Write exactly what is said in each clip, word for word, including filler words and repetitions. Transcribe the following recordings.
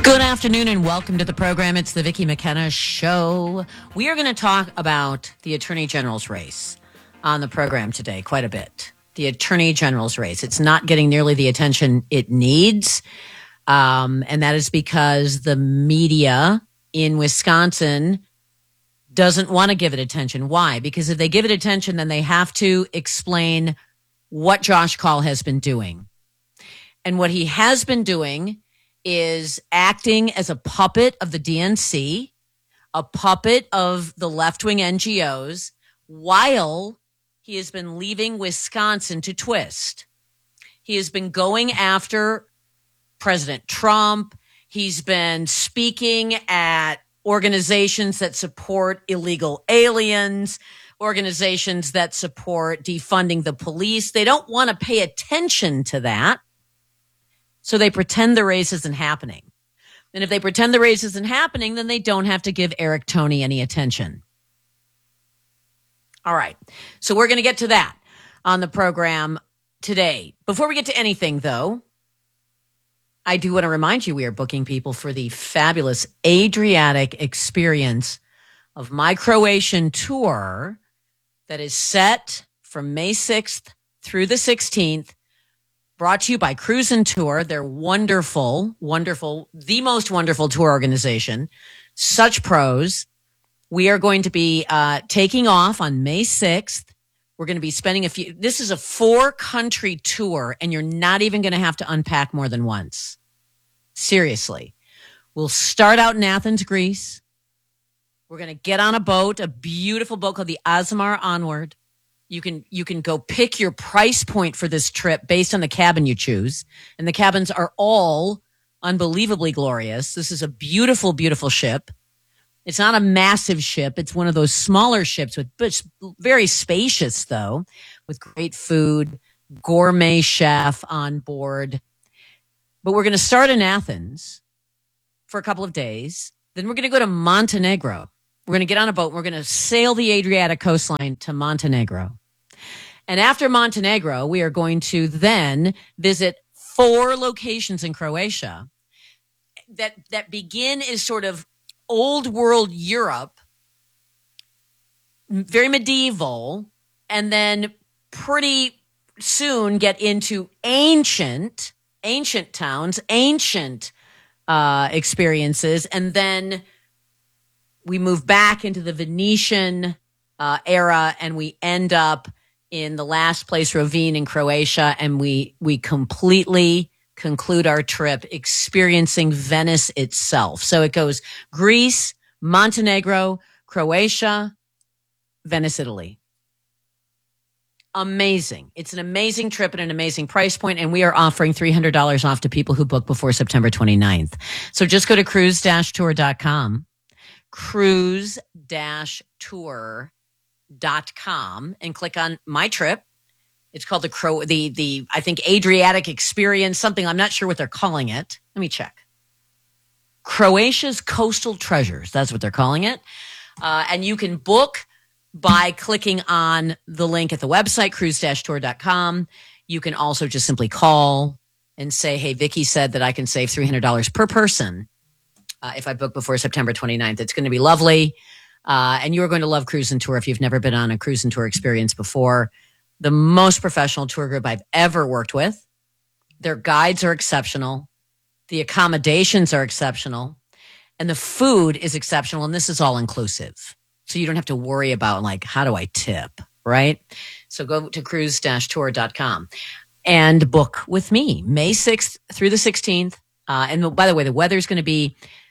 Good afternoon and welcome to the program. It's the Vicki McKenna Show. We are going to talk about the Attorney General's race on the program today quite a bit. The Attorney General's race. It's not getting nearly the attention it needs. Um, and that is because the media in Wisconsin doesn't want to give it attention. Why? Because if they give it attention, then they have to explain what Josh Kaul has been doing. And what he has been doing is acting as a puppet of the D N C, a puppet of the left-wing N G Os, while he has been leaving Wisconsin to twist. He has been going after President Trump. He's been speaking at organizations that support illegal aliens, organizations that support defunding the police. They don't want to pay attention to that. So they pretend the race isn't happening. And if they pretend the race isn't happening, then they don't have to give Eric Toney any attention. All right. So we're going to get to that on the program today. Before we get to anything, though, I do want to remind you we are booking people for the fabulous Adriatic experience of my Croatian tour that is set from May sixth through the sixteenth. Brought to you by Cruise and Tour. They're wonderful, wonderful, the most wonderful tour organization. Such pros. We are going to be uh, taking off on May sixth. We're going to be spending a few, this is a four country tour and you're not even going to have to unpack more than once. Seriously. We'll start out in Athens, Greece. We're going to get on a boat, a beautiful boat called the Azamar Onward. You can you can go pick your price point for this trip based on the cabin you choose. And the cabins are all unbelievably glorious. This is a beautiful, beautiful ship. It's not a massive ship. It's one of those smaller ships with but very spacious, though, with great food, gourmet chef on board. But we're going to start in Athens for a couple of days. Then we're going to go to Montenegro. We're going to get on a boat. We're going to sail the Adriatic coastline to Montenegro. And after Montenegro, we are going to then visit four locations in Croatia that, that begin as sort of old world Europe, very medieval, and then pretty soon get into ancient, ancient towns, ancient uh, experiences, and then we move back into the Venetian uh, era, and we end up in the last place, Rovinj in Croatia, and we we completely conclude our trip experiencing Venice itself. So it goes Greece, Montenegro, Croatia, Venice, Italy. Amazing. It's an amazing trip at an amazing price point, and we are offering three hundred dollars off to people who book before September twenty-ninth. So just go to cruise dash tour dot com. cruise dash tour dot com and click on my trip. It's called the Cro the the I think Adriatic experience, something. I'm not sure what they're calling it. Let me check. Croatia's Coastal Treasures. That's what they're calling it. Uh, and you can book by clicking on the link at the website, cruise dash tour dot com. You can also just simply call and say, hey, Vicki said that I can save three hundred dollars per person Uh, if I book before September twenty-ninth. It's going to be lovely. Uh, and you're going to love Cruise and Tour if you've never been on a Cruise and Tour experience before. The most professional tour group I've ever worked with. Their guides are exceptional. The accommodations are exceptional. And the food is exceptional. And this is all inclusive. So you don't have to worry about, like, how do I tip, right? So go to cruise dash tour dot com and book with me May sixth through the sixteenth. Uh, and by the way, the weather's going to be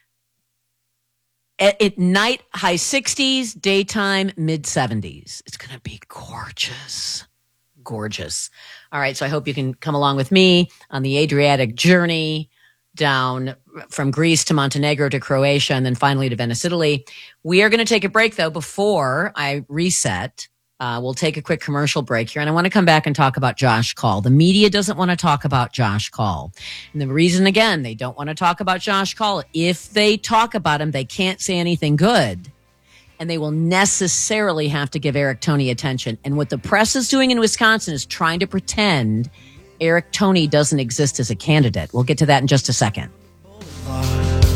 At, at night, high sixties, daytime, mid seventies. It's going to be gorgeous. Gorgeous. All right. So I hope you can come along with me on the Adriatic journey down from Greece to Montenegro to Croatia and then finally to Venice, Italy. We are going to take a break, though, before I reset. Uh, we'll take a quick commercial break here, and I want to come back and talk about Josh Kaul. The media doesn't want to talk about Josh Kaul. And the reason, again, they don't want to talk about Josh Kaul, if they talk about him, they can't say anything good. And they will necessarily have to give Eric Toney attention. And what the press is doing in Wisconsin is trying to pretend Eric Toney doesn't exist as a candidate. We'll get to that in just a second.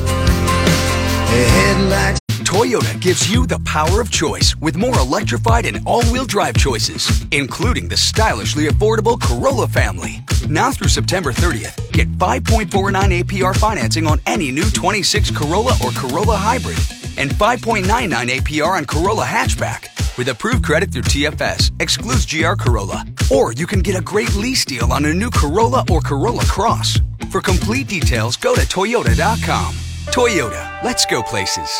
Headlights. Toyota gives you the power of choice with more electrified and all-wheel drive choices, including the stylishly affordable Corolla family. Now through September thirtieth, get five point four nine A P R financing on any new twenty-six Corolla or Corolla Hybrid and five point nine nine A P R on Corolla Hatchback. With approved credit through T F S, excludes G R Corolla. Or you can get a great lease deal on a new Corolla or Corolla Cross. For complete details, go to Toyota dot com. Toyota, let's go places.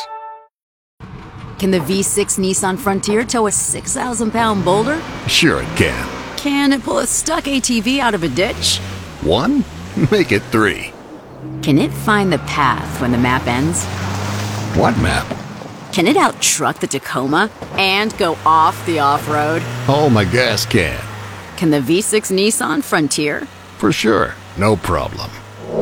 Can the V six Nissan Frontier tow a six thousand pound boulder? Sure it can. Can it pull a stuck A T V out of a ditch? One? Make it three. Can it find the path when the map ends? What map? Can it out-truck the Tacoma and go off the off-road? Oh, my gas can. Can the V six Nissan Frontier? For sure. No problem.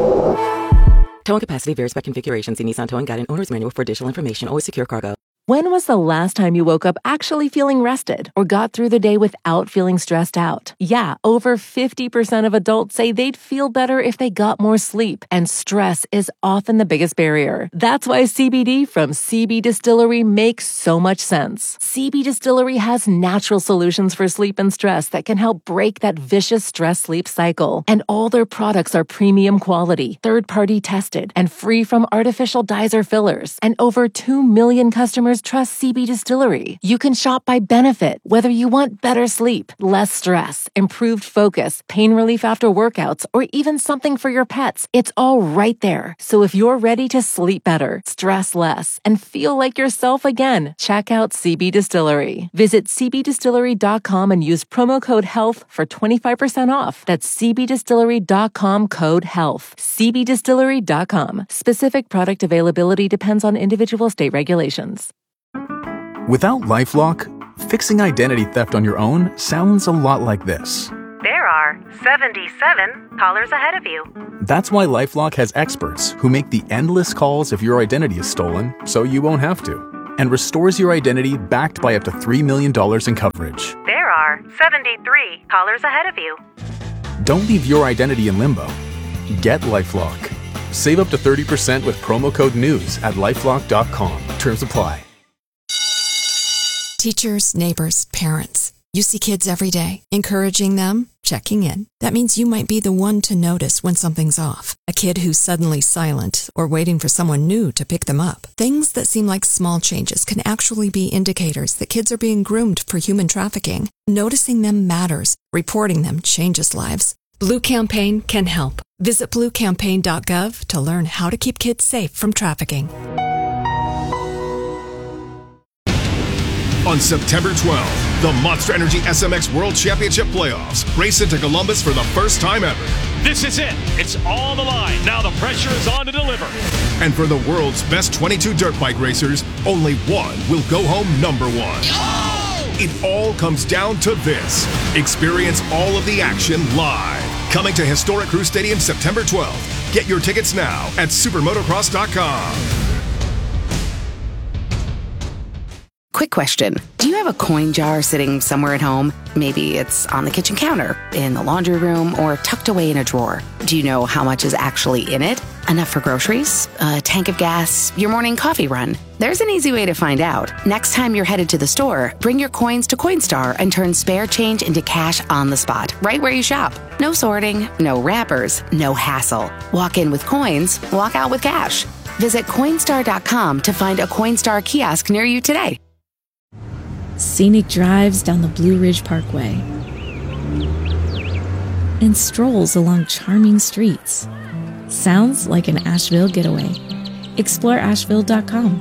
Towing capacity varies by configuration. See Nissan Towing Guide and Owner's Manual for additional information. Always secure cargo. When was the last time you woke up actually feeling rested or got through the day without feeling stressed out? Yeah, over fifty percent of adults say they'd feel better if they got more sleep, and stress is often the biggest barrier. That's why C B D from C B Distillery makes so much sense. C B Distillery has natural solutions for sleep and stress that can help break that vicious stress-sleep cycle. And all their products are premium quality, third-party tested, and free from artificial dyes or fillers. And over two million customers trust C B Distillery. You can shop by benefit, whether you want better sleep, less stress, improved focus, pain relief after workouts, or even something for your pets. It's all right there. So if you're ready to sleep better, stress less, and feel like yourself again, check out C B Distillery. Visit C B distillery dot com and use promo code HEALTH for twenty-five percent off. That's C B distillery dot com code HEALTH. C B distillery dot com. Specific product availability depends on individual state regulations. Without LifeLock, fixing identity theft on your own sounds a lot like this. There are seventy-seven callers ahead of you. That's why LifeLock has experts who make the endless calls if your identity is stolen so you won't have to, and restores your identity backed by up to three million dollars in coverage. There are seventy-three callers ahead of you. Don't leave your identity in limbo. Get LifeLock. Save up to thirty percent with promo code NEWS at lifelock dot com. Terms apply. Teachers, neighbors, parents. You see kids every day, encouraging them, checking in. That means you might be the one to notice when something's off. A kid who's suddenly silent or waiting for someone new to pick them up. Things that seem like small changes can actually be indicators that kids are being groomed for human trafficking. Noticing them matters. Reporting them changes lives. Blue Campaign can help. Visit blue campaign dot gov to learn how to keep kids safe from trafficking. On September twelfth, the Monster Energy S M X World Championship Playoffs race into Columbus for the first time ever. This is it. It's all the line. Now the pressure is on to deliver. And for the world's best twenty-two dirt bike racers, only one will go home number one. Oh! It all comes down to this. Experience all of the action live. Coming to historic Crew Stadium September twelfth. Get your tickets now at supermotocross dot com. Quick question. Do you have a coin jar sitting somewhere at home? Maybe it's on the kitchen counter, in the laundry room, or tucked away in a drawer. Do you know how much is actually in it? Enough for groceries? A tank of gas? Your morning coffee run? There's an easy way to find out. Next time you're headed to the store, bring your coins to Coinstar and turn spare change into cash on the spot, right where you shop. No sorting, no wrappers, no hassle. Walk in with coins, walk out with cash. Visit Coinstar dot com to find a Coinstar kiosk near you today. Scenic drives down the Blue Ridge Parkway, and strolls along charming streets. Sounds like an Asheville getaway. Explore asheville dot com.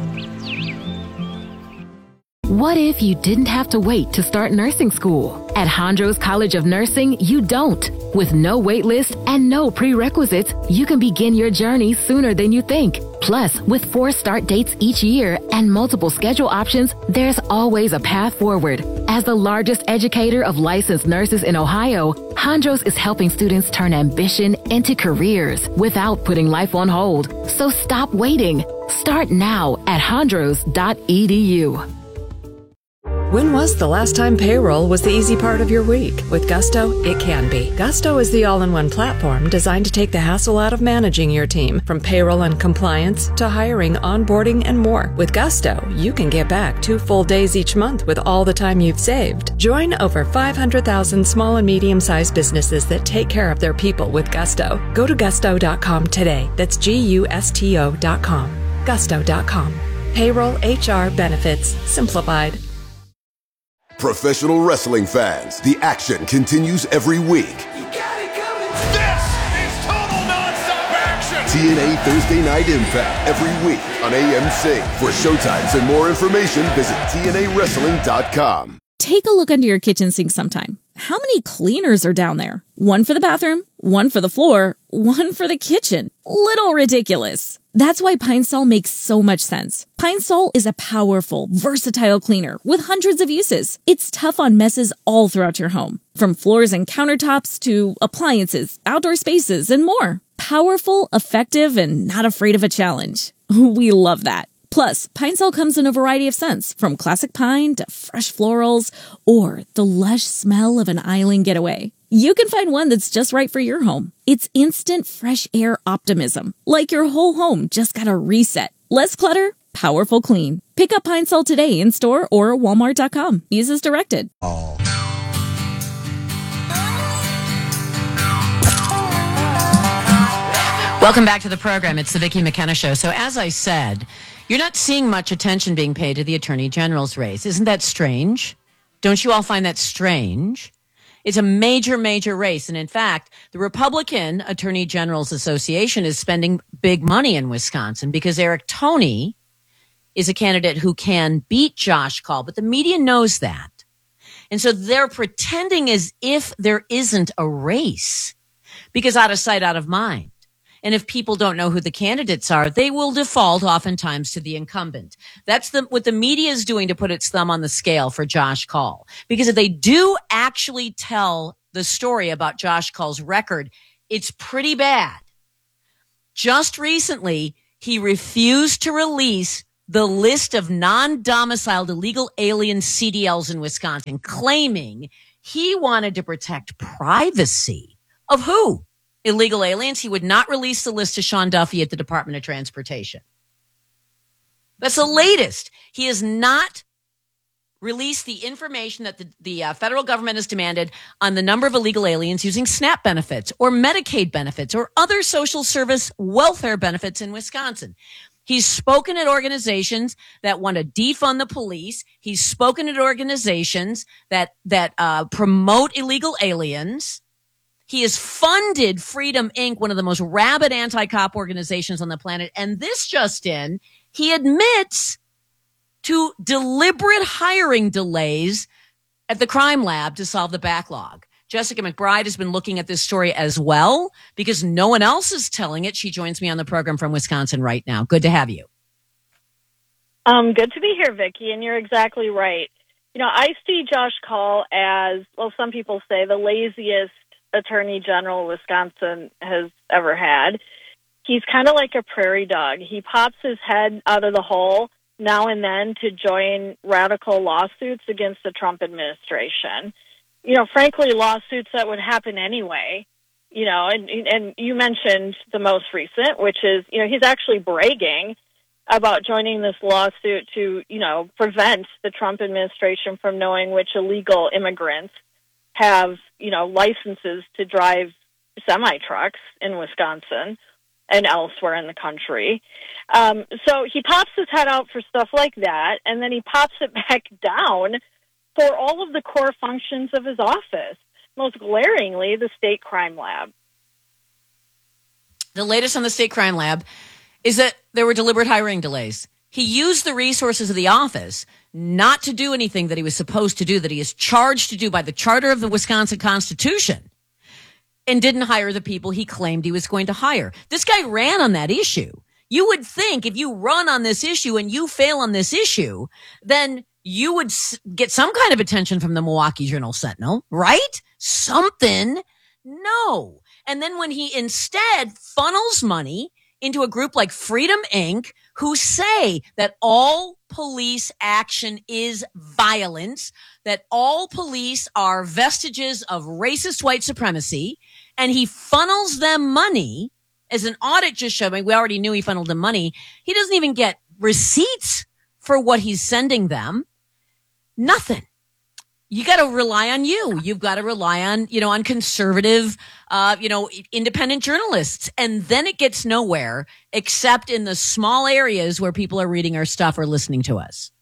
What if you didn't have to wait to start nursing school? At Hondros College of Nursing, you don't. With no wait list and no prerequisites, you can begin your journey sooner than you think. Plus, with four start dates each year and multiple schedule options, there's always a path forward. As the largest educator of licensed nurses in Ohio, Hondros is helping students turn ambition into careers without putting life on hold. So stop waiting. Start now at hondros dot e d u. When was the last time payroll was the easy part of your week? With Gusto, it can be. Gusto is the all-in-one platform designed to take the hassle out of managing your team, from payroll and compliance to hiring, onboarding, and more. With Gusto, you can get back two full days each month with all the time you've saved. Join over five hundred thousand small and medium-sized businesses that take care of their people with Gusto. Go to gusto dot com today. That's G U S T O dot com. gusto dot com. Payroll, H R, benefits, simplified. Professional wrestling fans, the action continues every week. You got it coming. This is total nonstop action. T N A Thursday Night Impact every week on A M C. For showtimes and more information, visit T N A wrestling dot com. Take a look under your kitchen sink sometime. How many cleaners are down there? One for the bathroom, one for the floor, one for the kitchen. Little ridiculous. That's why Pine Sol makes so much sense. Pine Sol is a powerful, versatile cleaner with hundreds of uses. It's tough on messes all throughout your home, from floors and countertops to appliances, outdoor spaces, and more. Powerful, effective, and not afraid of a challenge. We love that. Plus, Pine Sol comes in a variety of scents, from classic pine to fresh florals or the lush smell of an island getaway. You can find one that's just right for your home. It's instant fresh air optimism, like your whole home just got a reset. Less clutter, powerful clean. Pick up Pine Sol today in store or walmart dot com. Use as directed. Oh. Welcome back to the program. It's the Vicki McKenna Show. So as I said, you're not seeing much attention being paid to the Attorney General's race. Isn't that strange? Don't you all find that strange? It's a major, major race. And in fact, the Republican Attorney General's Association is spending big money in Wisconsin because Eric Toney is a candidate who can beat Josh Kaul, but the media knows that. And so they're pretending as if there isn't a race because out of sight, out of mind. And if people don't know who the candidates are, they will default oftentimes to the incumbent. That's the, what the media is doing to put its thumb on the scale for Josh Kaul. Because if they do actually tell the story about Josh Kaul's record, it's pretty bad. Just recently, he refused to release the list of non-domiciled illegal alien C D Ls in Wisconsin, claiming he wanted to protect privacy of who? Illegal aliens. He would not release the list to Sean Duffy at the Department of Transportation. That's the latest. He has not released the information that the, the uh, federal government has demanded on the number of illegal aliens using SNAP benefits or Medicaid benefits or other social service welfare benefits in Wisconsin. He's spoken at organizations that want to defund the police. He's spoken at organizations that, that uh, promote illegal aliens. He has funded Freedom Incorporated, one of the most rabid anti-cop organizations on the planet. And this just in, he admits to deliberate hiring delays at the crime lab to solve the backlog. Jessica McBride has been looking at this story as well because no one else is telling it. She joins me on the program from Wisconsin right now. Good to have you. Um, good to be here, Vicki, and you're exactly right. You know, I see Josh Kaul as, well, some people say the laziest Attorney General Wisconsin has ever had. He's kind of like a prairie dog. He pops his head out of the hole now and then to join radical lawsuits against the Trump administration. You know, frankly, lawsuits that would happen anyway. You know, and and you mentioned the most recent, which is, you know, he's actually bragging about joining this lawsuit to, you know, prevent the Trump administration from knowing which illegal immigrants have, you know, licenses to drive semi-trucks in Wisconsin and elsewhere in the country. Um, so he pops his head out for stuff like that, and then he pops it back down for all of the core functions of his office, most glaringly the state crime lab. The latest on the state crime lab is that there were deliberate hiring delays. He used the resources of the office not to do anything that he was supposed to do, that he is charged to do by the charter of the Wisconsin Constitution, and didn't hire the people he claimed he was going to hire. This guy ran on that issue. You would think if you run on this issue and you fail on this issue, then you would get some kind of attention from the Milwaukee Journal-Sentinel, right? Something. No. And then when he instead funnels money into a group like Freedom Incorporated, who say that all police action is violence, that all police are vestiges of racist white supremacy, and he funnels them money. As an audit just showed me, we already knew he funneled them money. He doesn't even get receipts for what he's sending them. Nothing. You got to rely on you. You've got to rely on, you know, on conservative, uh, you know, independent journalists. And then it gets nowhere except in the small areas where people are reading our stuff or listening to us.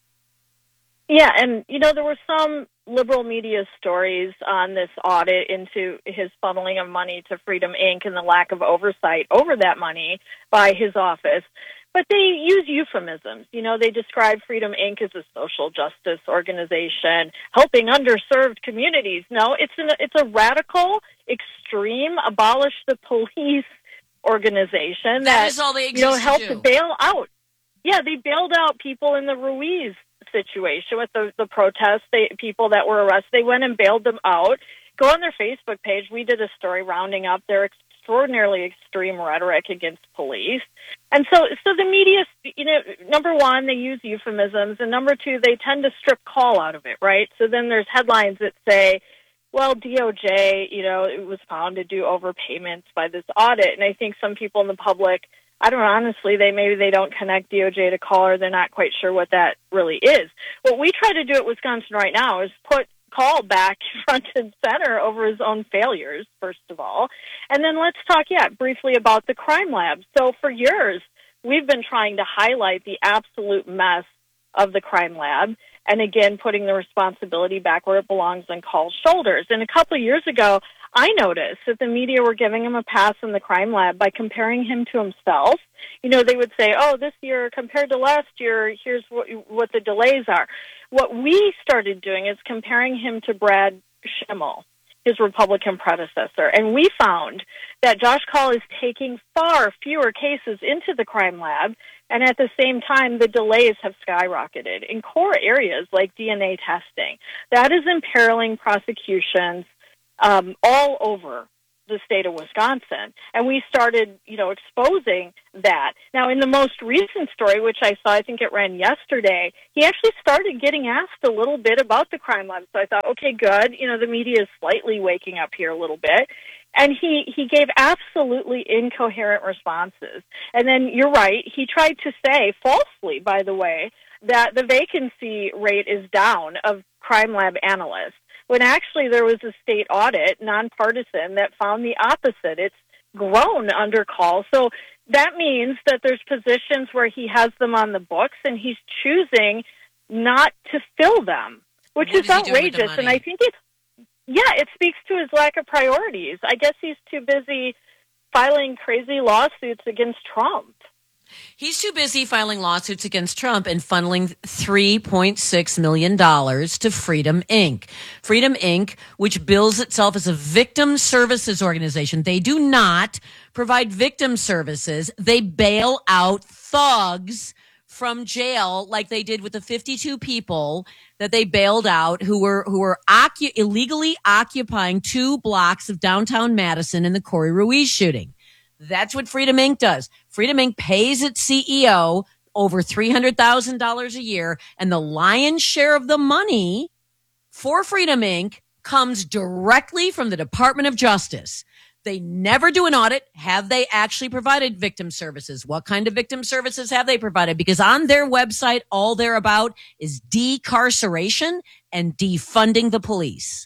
Yeah. And, you know, there were some liberal media stories on this audit into his funneling of money to Freedom Incorporated and the lack of oversight over that money by his office. But they use euphemisms. You know, they describe Freedom Incorporated as a social justice organization helping underserved communities. No, it's an, it's a radical, extreme, abolish the police organization that, that is all they exist you know, helped to do. bail out. Yeah, they bailed out people in the Ruiz situation with the, the protests, they, people that were arrested. They went and bailed them out. Go on their Facebook page. We did a story rounding up their extraordinarily extreme rhetoric against police. And so, so the media, you know, number one, they use euphemisms, and number two, they tend to strip call out of it, right? So then there's headlines that say, well, D O J, you know, it was found to do overpayments by this audit. And I think some people in the public, I don't know, honestly, they maybe they don't connect D O J to call, or they're not quite sure what that really is. What we try to do at Wisconsin right now is put Call back front and center over his own failures, first of all. And then let's talk, yeah, briefly about the crime lab. So for years, we've been trying to highlight the absolute mess of the crime lab, and again, putting the responsibility back where it belongs on Call's shoulders. And a couple of years ago, I noticed that the media were giving him a pass in the crime lab by comparing him to himself. You know, they would say, oh, this year compared to last year, here's what, what the delays are. What we started doing is comparing him to Brad Schimmel, his Republican predecessor. And we found that Josh Call is taking far fewer cases into the crime lab, and at the same time, the delays have skyrocketed in core areas like D N A testing. That is imperiling prosecutions um, all over the state of Wisconsin. And we started, you know, exposing that. Now, in the most recent story, which I saw, I think it ran yesterday, he actually started getting asked a little bit about the crime lab. So I thought, okay, good. You know, the media is slightly waking up here a little bit. And he, he gave absolutely incoherent responses. And then you're right, he tried to say, falsely, by the way, that the vacancy rate is down of crime lab analysts, when actually there was a state audit, nonpartisan, that found the opposite. It's grown under Call. So that means that there's positions where he has them on the books and he's choosing not to fill them, which What is is he doing with the outrageous. And money? I think it's, yeah, it speaks to his lack of priorities. I guess he's too busy filing crazy lawsuits against Trump. He's too busy filing lawsuits against Trump and funneling three point six million dollars to Freedom Incorporated. Freedom Incorporated, which bills itself as a victim services organization. They do not provide victim services. They bail out thugs from jail like they did with the fifty-two people that they bailed out who were who were occu- illegally occupying two blocks of downtown Madison in the Corey Ruiz shooting. That's what Freedom Incorporated does. Freedom Incorporated pays its C E O over three hundred thousand dollars a year, and the lion's share of the money for Freedom Incorporated comes directly from the Department of Justice. They never do an audit. Have they actually provided victim services? What kind of victim services have they provided? Because on their website, all they're about is decarceration and defunding the police.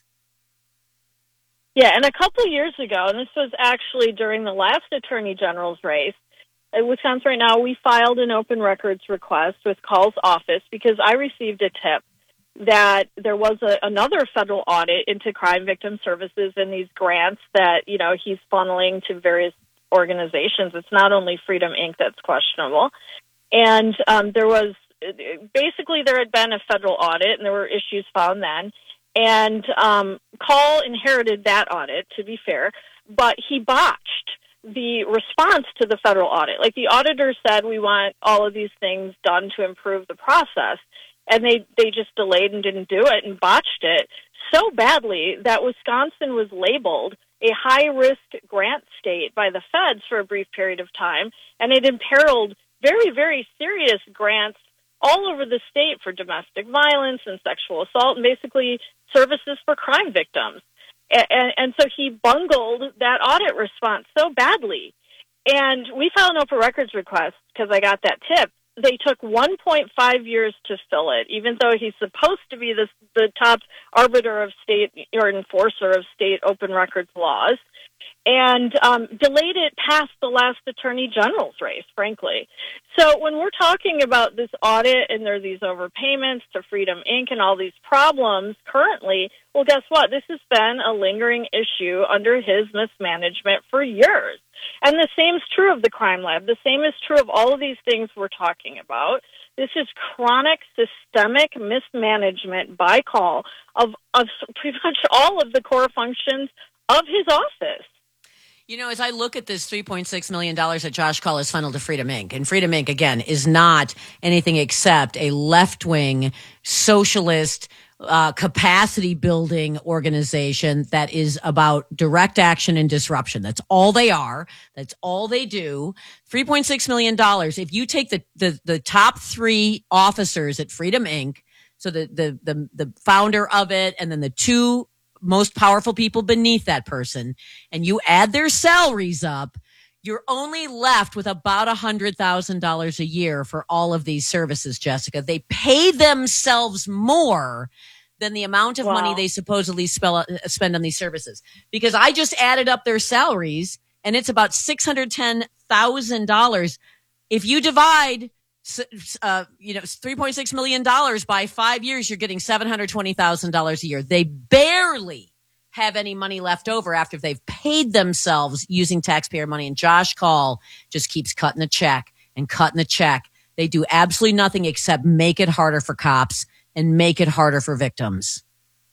Yeah, and a couple years ago, and this was actually during the last Attorney General's race, in Wisconsin right now, we filed an open records request with Call's office because I received a tip that there was a, another federal audit into crime victim services and these grants that, you know, he's funneling to various organizations. It's not only Freedom Incorporated that's questionable. And um, there was, basically there had been a federal audit and there were issues found then. And um, Call inherited that audit, to be fair, but he botched the response to the federal audit. Like the auditor said, we want all of these things done to improve the process. And they, they just delayed and didn't do it and botched it so badly that Wisconsin was labeled a high-risk grant state by the feds for a brief period of time, and it imperiled very, very serious grants all over the state for domestic violence and sexual assault and basically services for crime victims. And, and so he bungled that audit response so badly. And we filed an open records request because I got that tip. They took one point five years to fill it, even though he's supposed to be the, the top arbiter of state or enforcer of state open records laws, and um, delayed it past the last attorney general's race, frankly. So when we're talking about this audit and there are these overpayments to Freedom Incorporated and all these problems currently, well, guess what? This has been a lingering issue under his mismanagement for years. And the same is true of the crime lab. The same is true of all of these things we're talking about. This is chronic, systemic mismanagement by Call of, of pretty much all of the core functions of his office. You know, as I look at this three point six million dollars that Josh Call has funneled to Freedom Incorporated, and Freedom Incorporated, again, is not anything except a left-wing socialist uh, capacity-building organization that is about direct action and disruption. That's all they are. That's all they do. three point six million dollars. If you take the, the, the top three officers at Freedom Incorporated, so the, the, the, the founder of it, and then the two most powerful people beneath that person, and you add their salaries up, you're only left with about one hundred thousand dollars a year for all of these services, Jessica. They pay themselves more than the amount of wow. money they supposedly spell, spend on these services. Because I just added up their salaries, and it's about six hundred ten thousand dollars. If you divide Uh, you know, three point six million dollars by five years, you're getting seven hundred twenty thousand dollars a year. They barely have any money left over after they've paid themselves using taxpayer money. And Josh Call just keeps cutting the check and cutting the check. They do absolutely nothing except make it harder for cops and make it harder for victims.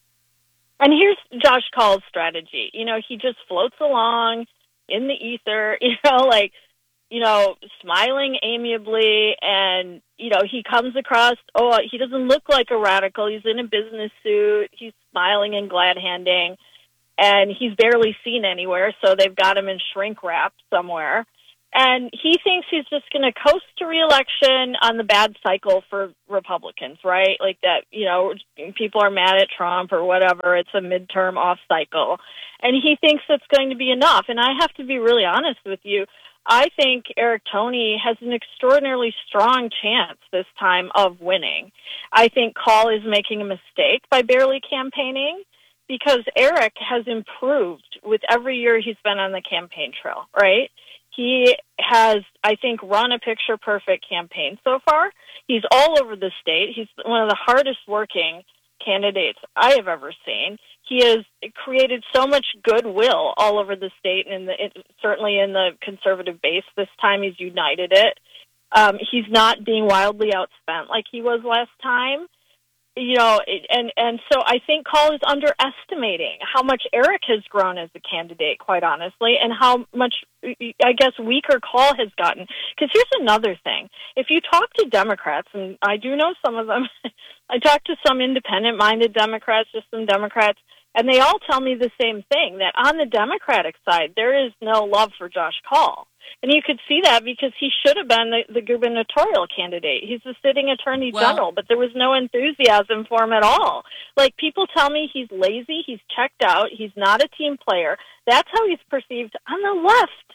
And here's Josh Call's strategy. You know, he just floats along in the ether, you know, like, you know, smiling amiably, and, you know, he comes across, oh, he doesn't look like a radical. He's in a business suit. He's smiling and glad-handing, and he's barely seen anywhere, so they've got him in shrink wrap somewhere. And he thinks he's just going to coast to re-election on the bad cycle for Republicans, right? Like that, you know, people are mad at Trump or whatever. It's a midterm off cycle. And he thinks it's going to be enough. And I have to be really honest with you. I think Eric Toney has an extraordinarily strong chance this time of winning. I think Call is making a mistake by barely campaigning, because Eric has improved with every year he's been on the campaign trail, right? He has, I think, run a picture-perfect campaign so far. He's all over the state. He's one of the hardest-working candidates I have ever seen. He has created so much goodwill all over the state, and in the, it, certainly in the conservative base. This time he's united it. Um, he's not being wildly outspent like he was last time. You know, and, and so I think Call is underestimating how much Eric has grown as a candidate, quite honestly, and how much, I guess, weaker Call has gotten. Because here's another thing. If you talk to Democrats, and I do know some of them, I talk to some independent-minded Democrats, just some Democrats, and they all tell me the same thing, that on the Democratic side, there is no love for Josh Call. And you could see that because he should have been the, the gubernatorial candidate. He's the sitting attorney well, general, but there was no enthusiasm for him at all. Like, people tell me he's lazy, he's checked out, he's not a team player. That's how he's perceived on the left.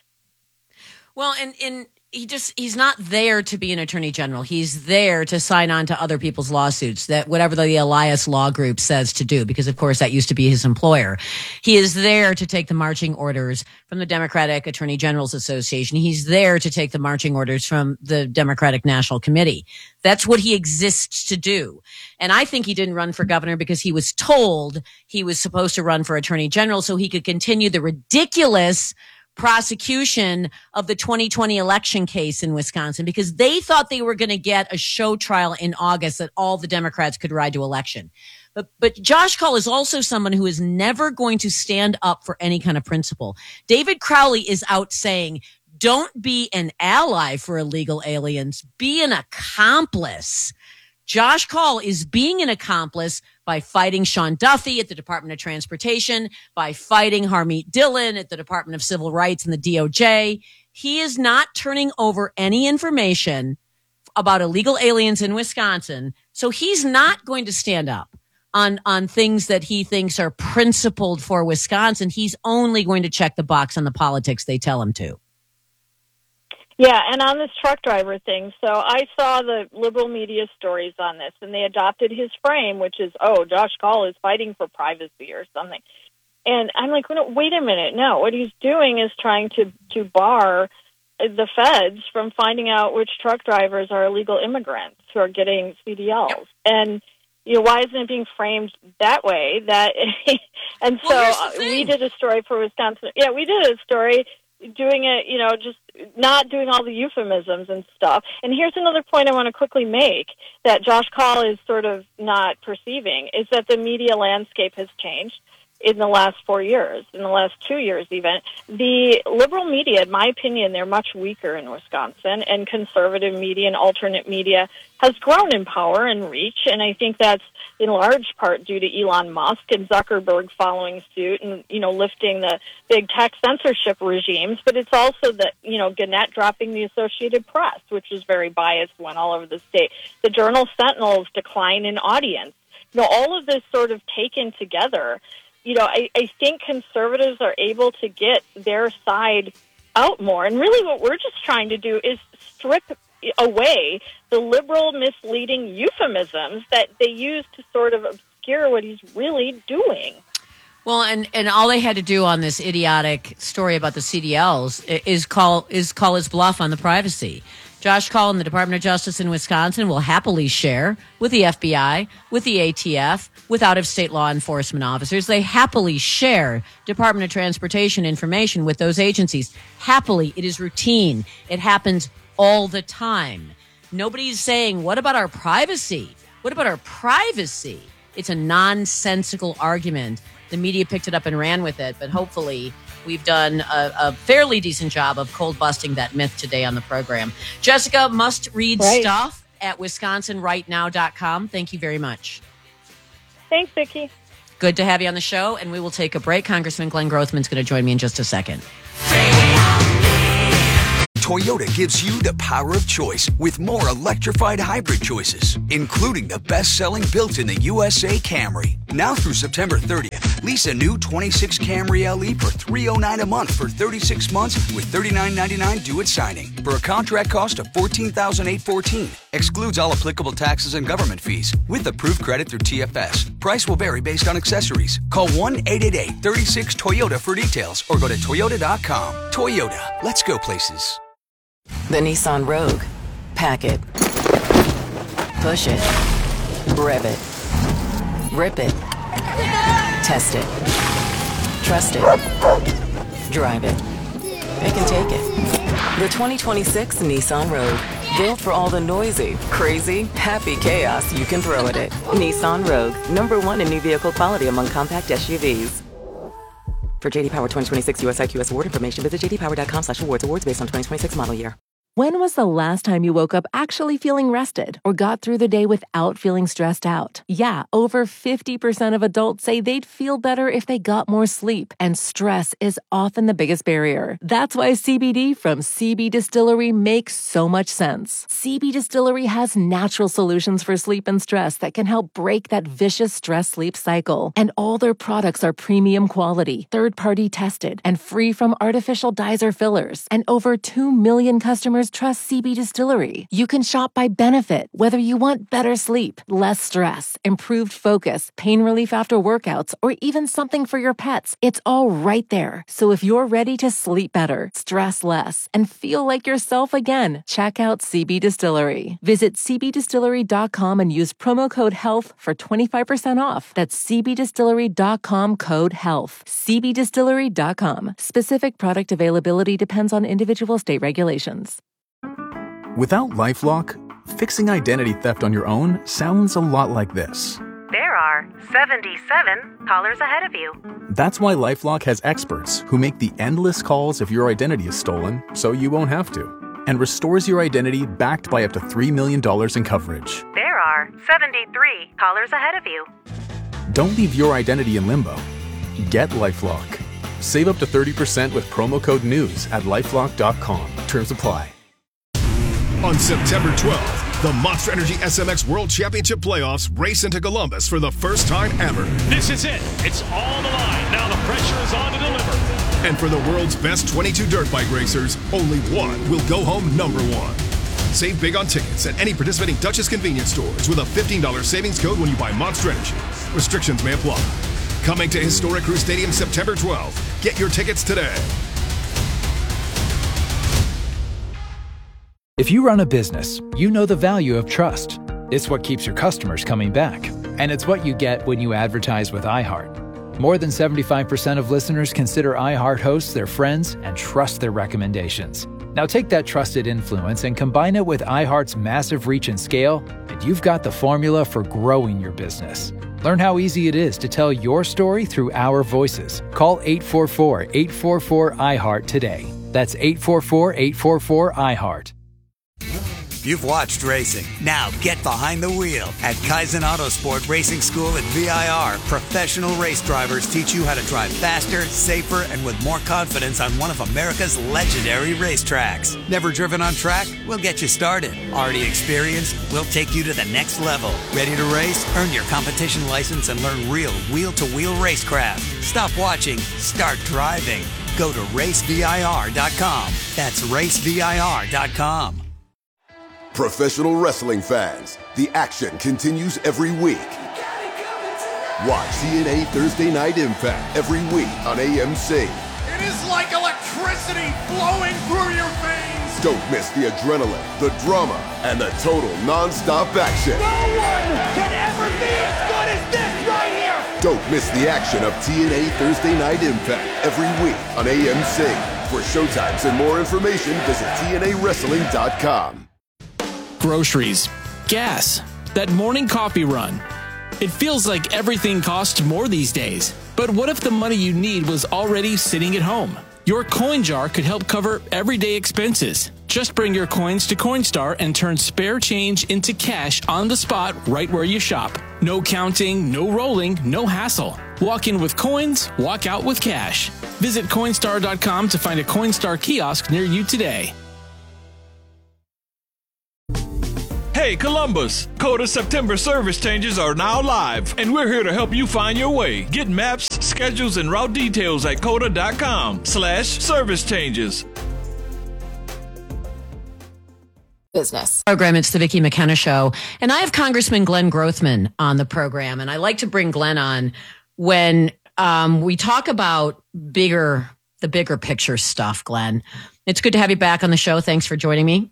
Well, and, and he just, he's not there to be an attorney general. He's there to sign on to other people's lawsuits, that whatever the Elias Law Group says to do, because of course that used to be his employer. He is there to take the marching orders from the Democratic Attorney Generals Association. He's there to take the marching orders from the Democratic National Committee. That's what he exists to do. And I think he didn't run for governor because he was told he was supposed to run for attorney general so he could continue the ridiculous prosecution of the twenty twenty election case in Wisconsin, because they thought they were going to get a show trial in August that all the Democrats could ride to election. But, but Josh Call is also someone who is never going to stand up for any kind of principle. David Crowley is out saying, don't be an ally for illegal aliens, be an accomplice. Josh Call is being an accomplice by fighting Sean Duffy at the Department of Transportation, by fighting Harmeet Dillon at the Department of Civil Rights and the D O J. he is not turning over any information about illegal aliens in Wisconsin. So he's not going to stand up on, on things that he thinks are principled for Wisconsin. He's only going to check the box on the politics they tell him to. Yeah, and on this truck driver thing, so I saw the liberal media stories on this, and they adopted his frame, which is, oh, Josh Kaul is fighting for privacy or something. And I'm like, wait a minute, no. What he's doing is trying to, to bar the feds from finding out which truck drivers are illegal immigrants who are getting C D Ls. Yep. And, you know, why isn't it being framed that way? That And so well, we did a story for Wisconsin. Yeah, we did a story doing it, you know, just not doing all the euphemisms and stuff. And here's another point I want to quickly make that Josh Kaul is sort of not perceiving, is that the media landscape has changed in the last four years, in the last two years even. The liberal media, in my opinion, they're much weaker in Wisconsin, and conservative media and alternate media has grown in power and reach, and I think that's in large part due to Elon Musk and Zuckerberg following suit and, you know, lifting the big tech censorship regimes, but it's also the, you know, Gannett dropping the Associated Press, which is very biased, went all over the state. The Journal Sentinel's decline in audience. You know, all of this sort of taken together, you know, I, I think conservatives are able to get their side out more. And really what we're just trying to do is strip away the liberal misleading euphemisms that they use to sort of obscure what he's really doing. Well, and, and all they had to do on this idiotic story about the C D Ls is call is call his bluff on the privacy. Josh Kaul and the Department of Justice in Wisconsin will happily share with the F B I, with the A T F, with out-of-state law enforcement officers. They happily share Department of Transportation information with those agencies. Happily. It is routine. It happens all the time. Nobody's saying, what about our privacy? What about our privacy? It's a nonsensical argument. The media picked it up and ran with it, but hopefully we've done a, a fairly decent job of cold busting that myth today on the program. Jessica, must read right. stuff at wisconsin right now dot com. Thank you very much. Thanks, Vicki. Good to have you on the show, and we will take a break. Congressman Glenn Grothman's going to join me in just a second. Toyota gives you the power of choice with more electrified hybrid choices, including the best-selling built-in-the U S A Camry. Now through September thirtieth, lease a new twenty-six Camry L E for three hundred nine dollars a month for thirty-six months with thirty-nine ninety-nine due at signing for a contract cost of fourteen thousand eight hundred fourteen dollars. Excludes all applicable taxes and government fees with approved credit through T F S. Price will vary based on accessories. Call one eight eight eight, three six, Toyota for details or go to toyota dot com. Toyota, let's go places. The Nissan Rogue. Pack it. Push it. Rev it. Rip it. Test it. Trust it. Drive it. It can take it. The twenty twenty-six Nissan Rogue. Built for all the noisy, crazy, happy chaos you can throw at it. Nissan Rogue. Number one in new vehicle quality among compact S U Vs. For J D Power twenty twenty-six U S I Q S award information, visit j d power dot com slash awards. Awards based on twenty twenty-six model year. When was the last time you woke up actually feeling rested or got through the day without feeling stressed out? Yeah, over fifty percent of adults say they'd feel better if they got more sleep, and stress is often the biggest barrier. That's why C B D from C B Distillery makes so much sense. C B Distillery has natural solutions for sleep and stress that can help break that vicious stress-sleep cycle. And all their products are premium quality, third-party tested, and free from artificial dyes or fillers. And over two million customers trust C B Distillery. You can shop by benefit, whether you want better sleep, less stress, improved focus, pain relief after workouts, or even something for your pets. It's all right there. So if you're ready to sleep better, stress less, and feel like yourself again, check out C B Distillery. Visit c b distillery dot com and use promo code HEALTH for twenty-five percent off. That's c b distillery dot com code HEALTH. c b distillery dot com. Specific product availability depends on individual state regulations. Without LifeLock, fixing identity theft on your own sounds a lot like this. There are seventy-seven callers ahead of you. That's why LifeLock has experts who make the endless calls if your identity is stolen so you won't have to, and restores your identity backed by up to three million dollars in coverage. There are seventy-three callers ahead of you. Don't leave your identity in limbo. Get LifeLock. Save up to thirty percent with promo code NEWS at LifeLock dot com. Terms apply. On September twelfth, the Monster Energy S M X World Championship Playoffs race into Columbus for the first time ever. This is it. It's all the line. Now the pressure is on to deliver. And for the world's best twenty-two dirt bike racers, only one will go home number one. Save big on tickets at any participating Dutchess convenience stores with a fifteen dollars savings code when you buy Monster Energy. Restrictions may apply. Coming to Historic Crew Stadium September twelfth. Get your tickets today. If you run a business, you know the value of trust. It's what keeps your customers coming back. And it's what you get when you advertise with iHeart. More than seventy-five percent of listeners consider iHeart hosts their friends and trust their recommendations. Now take that trusted influence and combine it with iHeart's massive reach and scale, and you've got the formula for growing your business. Learn how easy it is to tell your story through our voices. Call eight four four, eight four four, iHeart today. That's eight four four, eight four four, iHeart. You've watched racing. Now get behind the wheel. At Kaizen Autosport Racing School at V I R, professional race drivers teach you how to drive faster, safer, and with more confidence on one of America's legendary racetracks. Never driven on track? We'll get you started. Already experienced? We'll take you to the next level. Ready to race? Earn your competition license and learn real wheel-to-wheel racecraft. Stop watching. Start driving. Go to race V I R dot com. That's race V I R dot com. Professional wrestling fans, the action continues every week. Watch T N A Thursday Night Impact every week on A M C. It is like electricity flowing through your veins. Don't miss the adrenaline, the drama, and the total non-stop action. No one can ever be as good as this right here. Don't miss the action of T N A Thursday Night Impact every week on A M C. For showtimes and more information, visit T N A wrestling dot com. Groceries, gas, that morning coffee run. It feels like everything costs more these days. But what if the money you need was already sitting at home? Your coin jar could help cover everyday expenses. Just bring your coins to Coinstar and turn spare change into cash on the spot right where you shop. No counting, no rolling, no hassle. Walk in with coins, walk out with cash. Visit Coinstar dot com to find a Coinstar kiosk near you today. Hey Columbus, Coda September service changes are now live, and we're here to help you find your way. Get maps, schedules, and route details at coda dot com slash service changes. Business program. It's the Vicki McKenna Show, and I have Congressman Glenn Grothman on the program, and I like to bring Glenn on when um, we talk about bigger, the bigger picture stuff. Glenn, it's good to have you back on the show. Thanks for joining me.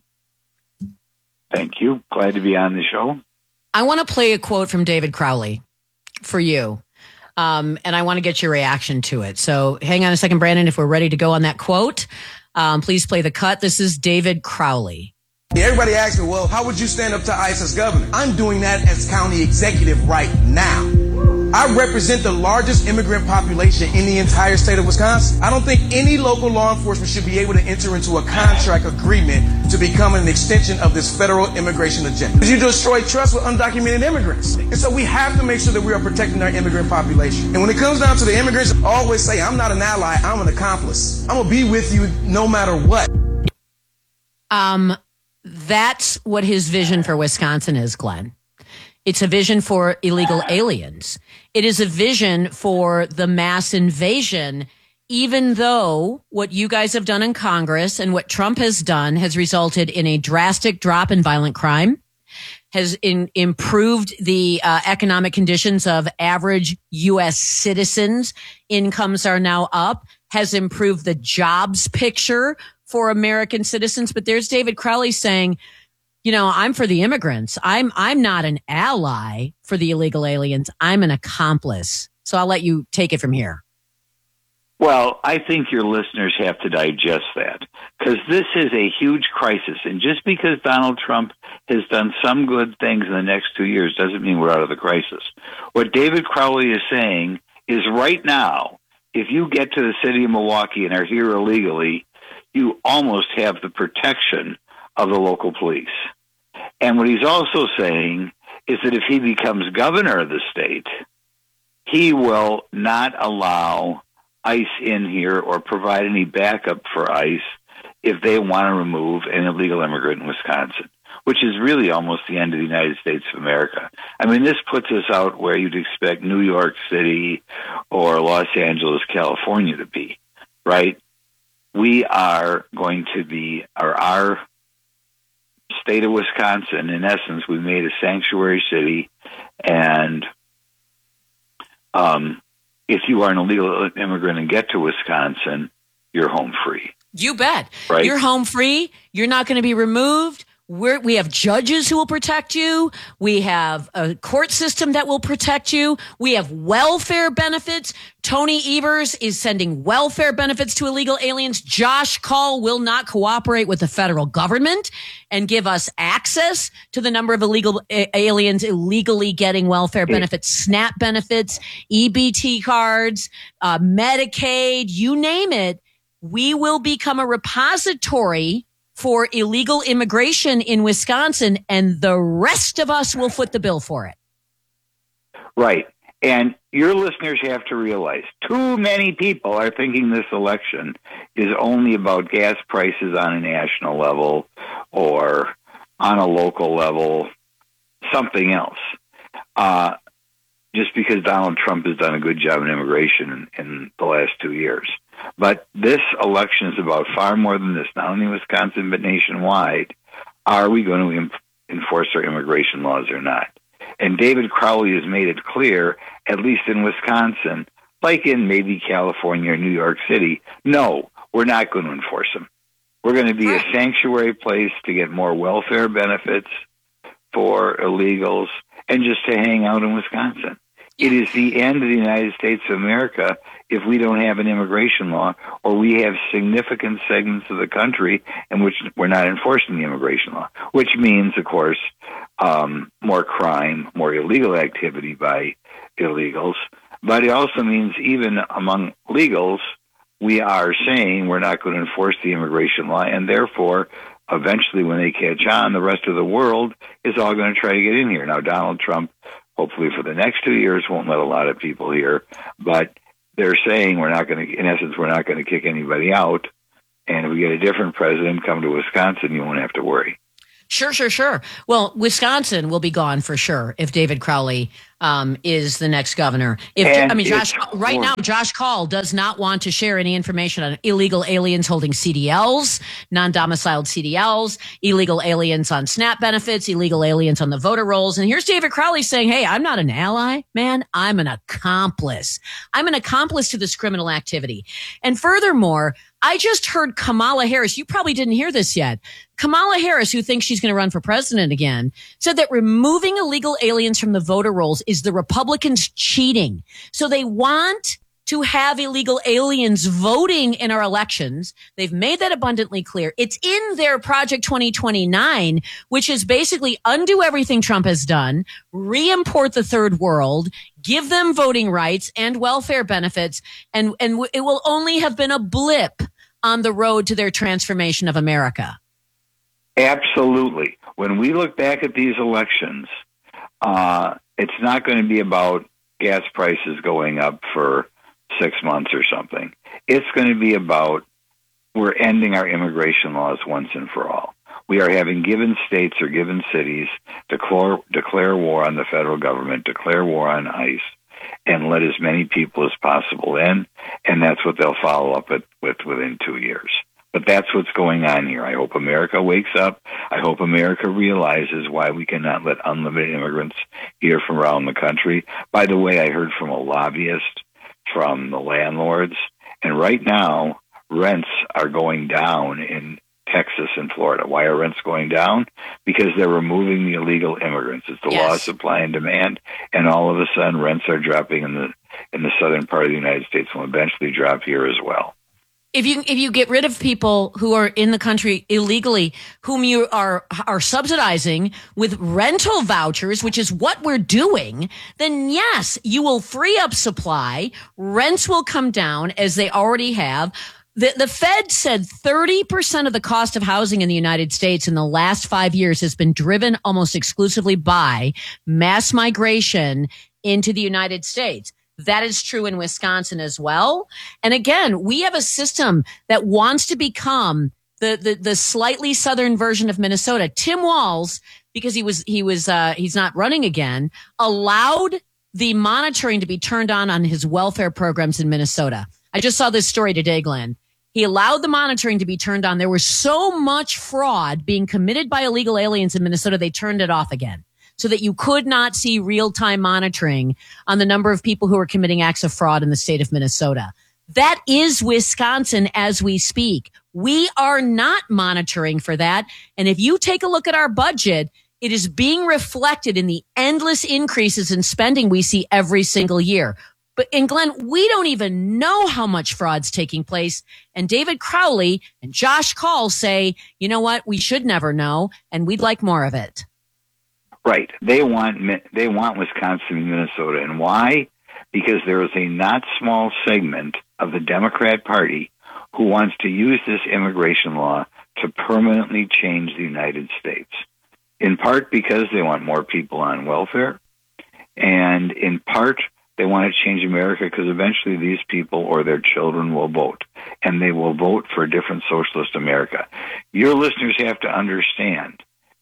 Thank you. Glad to be on the show. I want to play a quote from David Crowley for you, um, and I want to get your reaction to it. So hang on a second, Brandon. If we're ready to go on that quote, um, please play the cut. This is David Crowley. Everybody asks me, well, how would you stand up to ICE as governor? I'm doing that as county executive right now. I represent the largest immigrant population in the entire state of Wisconsin. I don't think any local law enforcement should be able to enter into a contract agreement to become an extension of this federal immigration agenda. Because you destroy trust with undocumented immigrants. And so we have to make sure that we are protecting our immigrant population. And when it comes down to the immigrants, I always say, I'm not an ally, I'm an accomplice. I'm going to be with you no matter what. Um, that's what his vision for Wisconsin is, Glenn. It's a vision for illegal aliens. It is a vision for the mass invasion, even though what you guys have done in Congress and what Trump has done has resulted in a drastic drop in violent crime, has in, improved the uh, economic conditions of average U S citizens. Incomes are now up, has improved the jobs picture for American citizens. But there's David Crowley saying, you know, I'm for the immigrants. I'm I'm not an ally for the illegal aliens. I'm an accomplice. So I'll let you take it from here. Well, I think your listeners have to digest that, because this is a huge crisis. And just because Donald Trump has done some good things in the next two years doesn't mean we're out of the crisis. What David Crowley is saying is right now, if you get to the city of Milwaukee and are here illegally, you almost have the protection of the local police. And what he's also saying is that if he becomes governor of the state, he will not allow ICE in here or provide any backup for ICE if they want to remove an illegal immigrant in Wisconsin, which is really almost the end of the United States of America. I mean, this puts us out where you'd expect New York City or Los Angeles, California to be, right? We are going to be, or our state of Wisconsin, in essence, we made a sanctuary city, and um, if you are an illegal immigrant and get to Wisconsin, you're home free. You bet. Right? You're home free. You're not going to be removed. We're, we have judges who will protect you. We have a court system that will protect you. We have welfare benefits. Tony Evers is sending welfare benefits to illegal aliens. Josh Kaul will not cooperate with the federal government and give us access to the number of illegal a- aliens illegally getting welfare benefits, SNAP benefits, E B T cards, uh, Medicaid, you name it. We will become a repository for illegal immigration in Wisconsin, and the rest of us will foot the bill for it. Right. And your listeners have to realize too many people are thinking this election is only about gas prices on a national level or on a local level, something else. Uh, just because Donald Trump has done a good job in immigration in, in the last two years. But this election is about far more than this, not only in Wisconsin, but nationwide. Are we going to imp- enforce our immigration laws or not? And David Crowley has made it clear, at least in Wisconsin, like in maybe California or New York City, no, we're not going to enforce them. We're going to be a sanctuary place to get more welfare benefits for illegals and just to hang out in Wisconsin. It is the end of the United States of America if we don't have an immigration law, or we have significant segments of the country in which we're not enforcing the immigration law, which means, of course, um, more crime, more illegal activity by illegals. But it also means even among legals, we are saying we're not going to enforce the immigration law, and therefore, eventually when they catch on, the rest of the world is all going to try to get in here. Now, Donald Trump, hopefully for the next two years, won't let a lot of people here, but they're saying we're not going to, in essence, we're not going to kick anybody out. And if we get a different president come to Wisconsin, you won't have to worry. Sure, sure, sure. Well, Wisconsin will be gone for sure if David Crowley um, is the next governor. If And I mean, Josh, it's- right now, Josh Kaul does not want to share any information on illegal aliens holding C D Ls, non-domiciled C D Ls, illegal aliens on SNAP benefits, illegal aliens on the voter rolls. And here's David Crowley saying, hey, I'm not an ally, man. I'm an accomplice. I'm an accomplice to this criminal activity. And furthermore, I just heard Kamala Harris. You probably didn't hear this yet. Kamala Harris, who thinks she's going to run for president again, said that removing illegal aliens from the voter rolls is the Republicans cheating. So they want to have illegal aliens voting in our elections. They've made that abundantly clear. It's in their Project twenty twenty-nine, which is basically undo everything Trump has done, re-import the third world, give them voting rights and welfare benefits, and, and it will only have been a blip on the road to their transformation of America. Absolutely. When we look back at these elections, uh, it's not going to be about gas prices going up for six months or something. It's going to be about we're ending our immigration laws once and for all. We are having given states or given cities declare, declare war on the federal government, declare war on ICE, and let as many people as possible in, and that's what they'll follow up with, with within two years. But that's what's going on here. I hope America wakes up. I hope America realizes why we cannot let unlimited immigrants here from around the country. By the way, I heard from a lobbyist from the landlords, and right now rents are going down in Texas and Florida. Why are rents going down? Because they're removing the illegal immigrants. It's the Yes. law of supply and demand, and all of a sudden rents are dropping in the in the southern part of the United States and will eventually drop here as well. If you if you get rid of people who are in the country illegally, whom you are are subsidizing with rental vouchers, which is what we're doing, then yes, you will free up supply. Rents will come down as they already have. The, the Fed said thirty percent of the cost of housing in the United States in the last five years has been driven almost exclusively by mass migration into the United States. That is true in Wisconsin as well. And again, we have a system that wants to become the, the, the slightly southern version of Minnesota. Tim Walz, because he was, he was, uh, he's not running again, allowed the monitoring to be turned on on his welfare programs in Minnesota. I just saw this story today, Glenn. He allowed the monitoring to be turned on. There was so much fraud being committed by illegal aliens in Minnesota, they turned it off again so that you could not see real-time monitoring on the number of people who are committing acts of fraud in the state of Minnesota. That is Wisconsin as we speak. We are not monitoring for that. And if you take a look at our budget, it is being reflected in the endless increases in spending we see every single year. But in Glenn, we don't even know how much fraud's taking place. And David Crowley and Josh Call say, you know what? We should never know, and we'd like more of it. Right. They want they want Wisconsin and Minnesota. And why? Because there is a not small segment of the Democrat Party who wants to use this immigration law to permanently change the United States. In part because they want more people on welfare, and in part they want to change America because eventually these people or their children will vote, and they will vote for a different socialist America. Your listeners have to understand,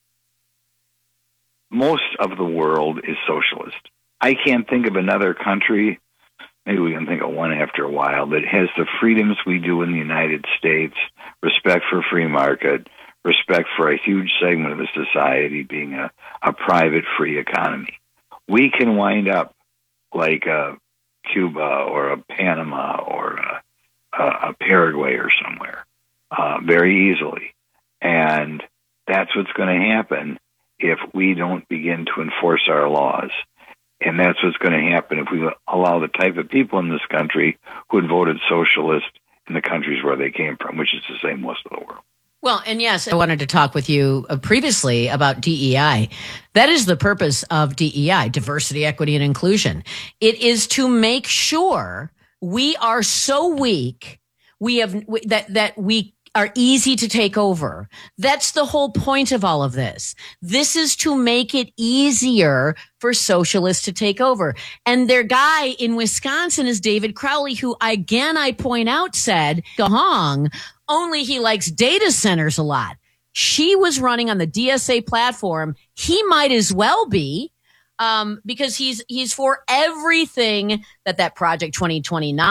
most of the world is socialist. I can't think of another country, maybe we can think of one after a while, that has the freedoms we do in the United States, respect for free market, respect for a huge segment of the society being a, a private free economy. We can wind up like a Cuba or a Panama or a, a, a Paraguay or somewhere uh, very easily. And that's what's going to happen if we don't begin to enforce our laws. And that's what's going to happen if we allow the type of people in this country who had voted socialist in the countries where they came from, which is the same most of the world. Well, and yes, I wanted to talk with you previously about D E I. That is the purpose of D E I, diversity, equity, and inclusion. It is to make sure we are so weak, we have that that we are easy to take over. That's the whole point of all of this. This is to make it easier for socialists to take over. And their guy in Wisconsin is David Crowley, who again, I point out, said, Gahong, only he likes data centers a lot. She was running on the D S A platform. He might as well be, um, because he's, he's for everything that that Project twenty twenty-nine